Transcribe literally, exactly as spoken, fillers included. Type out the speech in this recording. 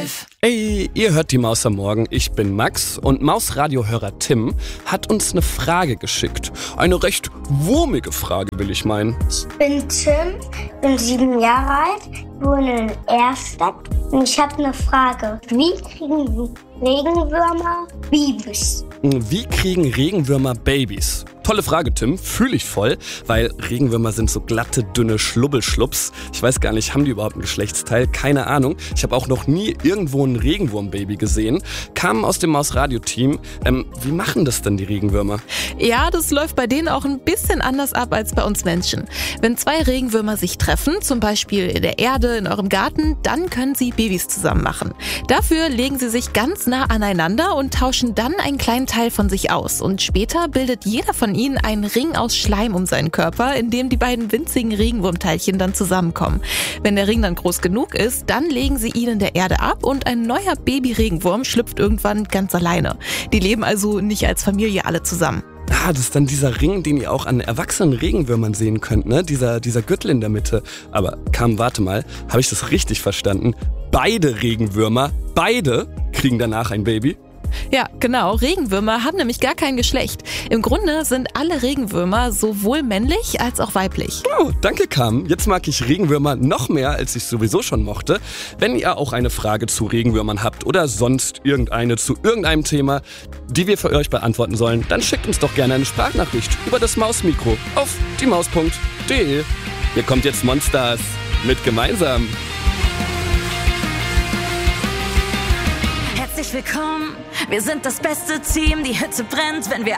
Live. Hey, ihr hört die Maus am Morgen. Ich bin Max und Mausradiohörer Tim hat uns eine Frage geschickt. Eine recht wurmige Frage, will ich meinen. Ich bin Tim, bin sieben Jahre alt, wohne in Erstadt und ich habe eine Frage. Wie kriegen Regenwürmer Babys? Wie kriegen Regenwürmer Babys? Tolle Frage, Tim. Fühle ich voll, weil Regenwürmer sind so glatte, dünne Schlubbelschlupps. Ich weiß gar nicht, haben die überhaupt ein Geschlechtsteil? Keine Ahnung. Ich habe auch noch nie irgendwo ein Regenwurmbaby gesehen. Kamen aus dem Mausradio-Team. Ähm, wie machen das denn die Regenwürmer? Ja, das läuft bei denen auch ein bisschen anders ab als bei uns Menschen. Wenn zwei Regenwürmer sich treffen, zum Beispiel in der Erde, in eurem Garten, dann können sie Babys zusammen machen. Dafür legen sie sich ganz nah aneinander und tauschen dann einen kleinen Teil von sich aus. Und später bildet jeder von ihnen einen Ring aus Schleim um seinen Körper, in dem die beiden winzigen Regenwurmteilchen dann zusammenkommen. Wenn der Ring dann groß genug ist, dann legen sie ihn in der Erde ab und ein neuer Baby-Regenwurm schlüpft irgendwann ganz alleine. Die leben also nicht als Familie alle zusammen. Ah, das ist dann dieser Ring, den ihr auch an erwachsenen Regenwürmern sehen könnt, ne? Dieser, dieser Gürtel in der Mitte. Aber Kam, warte mal, habe ich das richtig verstanden? Beide Regenwürmer, beide kriegen danach ein Baby? Ja, genau. Regenwürmer haben nämlich gar kein Geschlecht. Im Grunde sind alle Regenwürmer sowohl männlich als auch weiblich. Oh, danke, Kam. Jetzt mag ich Regenwürmer noch mehr, als ich sowieso schon mochte. Wenn ihr auch eine Frage zu Regenwürmern habt oder sonst irgendeine zu irgendeinem Thema, die wir für euch beantworten sollen, dann schickt uns doch gerne eine Sprachnachricht über das Mausmikro auf die maus punkt de. Hier kommt jetzt Monsters mit Gemeinsam. Herzlich willkommen, wir sind das beste Team, die Hütte brennt, wenn wir